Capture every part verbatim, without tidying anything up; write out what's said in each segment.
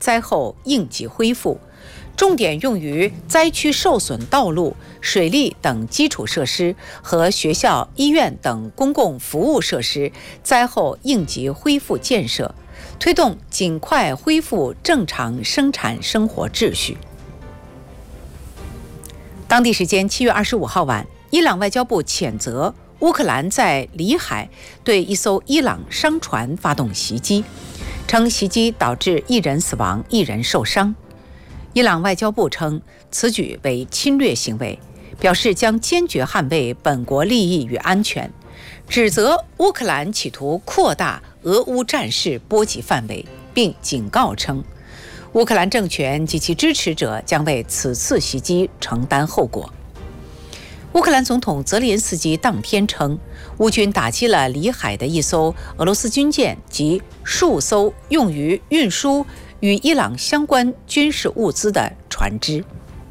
灾后应急恢复，重点用于灾区受损道路、水利等基础设施和学校、医院等公共服务设施灾后应急恢复建设，推动尽快恢复正常生产生活秩序。当地时间七月二十五号晚，伊朗外交部谴责乌克兰在里海对一艘伊朗商船发动袭击，称袭击导致一人死亡、一人受伤。伊朗外交部称此举为侵略行为，表示将坚决捍卫本国利益与安全，指责乌克兰企图扩大俄乌战事波及范围，并警告称乌克兰政权及其支持者将为此次袭击承担后果。乌克兰总统泽连斯基当天称，乌军打击了里海的一艘俄罗斯军舰及数艘用于运输与伊朗相关军事物资的船只。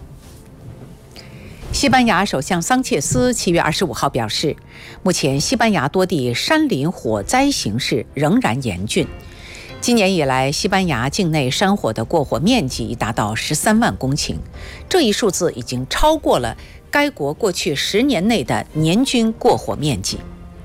西班牙首相桑切斯七月二十五号表示，目前西班牙多地山林火灾形势仍然严峻。今年以来，西班牙境内山火的过火面积已达到十三万公顷，这一数字已经超过了该国过去十年内的年均过火面积。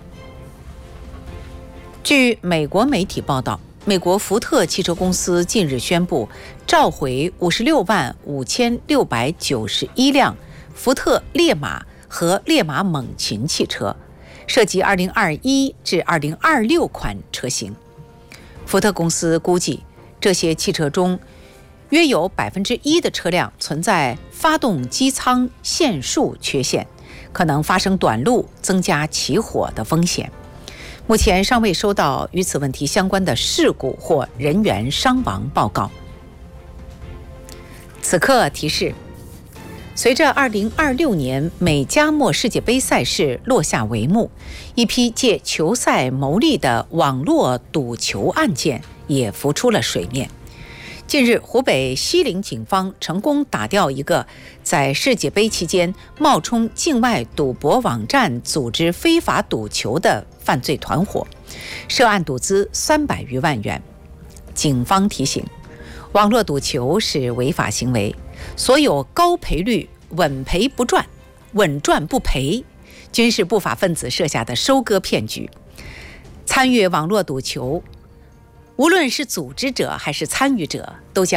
据美国媒体报道，美国福特汽车公司近日宣布召回五十六万五千六百九十一辆福特烈马和烈马猛禽汽车，涉及二零二一至二零二六款车型。福特公司估计，这些汽车中约有百分之一的车辆存在发动机舱线束缺陷，可能发生短路，增加起火的风险。目前尚未收到与此问题相关的事故或人员伤亡报告。此刻提示：随着二零二六年美加墨世界杯赛事落下帷幕，一批借球赛牟利的网络赌球案件也浮出了水面。近日，湖北西陵警方成功打掉一个在世界杯期间冒充境外赌博网站组织非法赌球的犯罪团伙，涉案赌资三百余万元。警方提醒，网络赌球是违法行为，所有高赔率、稳赔不赚、稳赚不赔，均是不法分子设下的收割骗局。参与网络赌球，无论是组织者还是参与者，都将